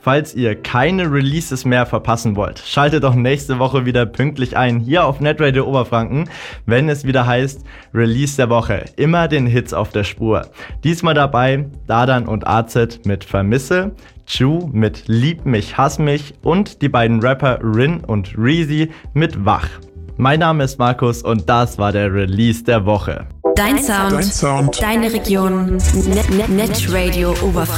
Falls ihr keine Releases mehr verpassen wollt, schaltet doch nächste Woche wieder pünktlich ein hier auf Netradio Oberfranken, wenn es wieder heißt Release der Woche. Immer den Hits auf der Spur. Diesmal dabei Dadan und AZ mit Vermisse, Chu mit Lieb mich, hass mich und die beiden Rapper Rin und Reezy mit Wach. Mein Name ist Markus und das war der Release der Woche. Dein Sound, deine Region, Netradio Oberfranken.